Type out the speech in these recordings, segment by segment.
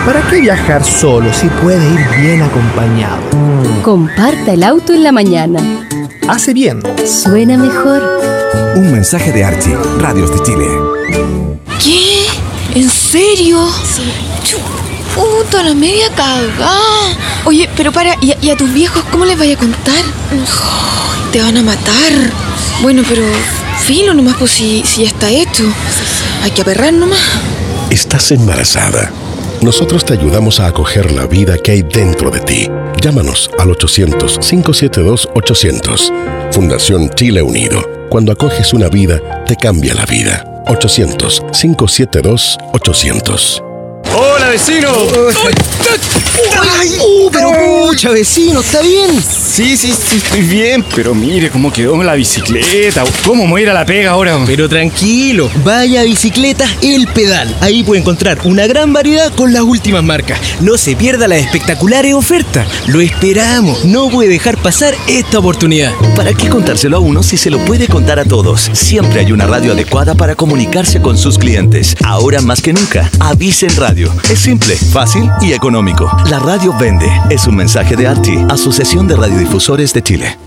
¿Para qué viajar solo si puede ir bien acompañado? Comparta el auto en la mañana. Hace bien. Suena mejor. Un mensaje de Archie, Radios de Chile. ¿Qué? ¿En serio? Puta, la media cagada. Oye, pero para, ¿y a tus viejos cómo les vaya a contar? Oh, te van a matar. Bueno, pero filo nomás, pues si ya está hecho. Hay que aperrar nomás. Estás embarazada. Nosotros te ayudamos a acoger la vida que hay dentro de ti. Llámanos al 800-572-800. Fundación Chile Unido. Cuando acoges una vida, te cambia la vida. 800-572-800. ¡Hola, vecino! ¡Ay! Pero pucha, vecino, ¿está bien? Sí, estoy bien, pero mire cómo quedó la bicicleta. ¿Cómo me voy a ir a la pega ahora? Pero tranquilo, vaya a Bicicletas El Pedal. Ahí puede encontrar una gran variedad con las últimas marcas. No se pierda las espectaculares ofertas. Lo esperamos. No puede dejar pasar esta oportunidad. ¿Para qué contárselo a uno si se lo puede contar a todos? Siempre hay una radio adecuada para comunicarse con sus clientes. Ahora más que nunca, Avisen Radio. Es simple, fácil y económico. La radio vende. Es un mensaje de ARTI, Asociación de Radiodifusores de Chile.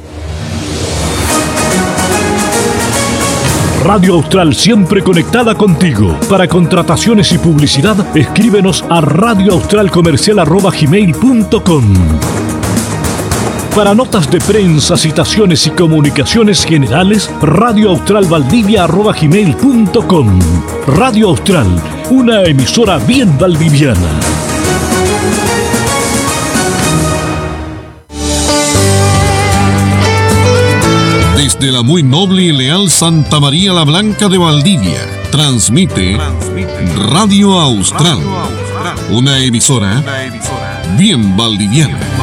Radio Austral, siempre conectada contigo. Para contrataciones y publicidad, escríbenos a radioaustralcomercial@gmail.com. Para notas de prensa, citaciones y comunicaciones generales, radioaustralvaldivia@gmail.com. Radio Austral, una emisora bien valdiviana. Desde la muy noble y leal Santa María la Blanca de Valdivia, transmite Radio Austral, una emisora bien valdiviana.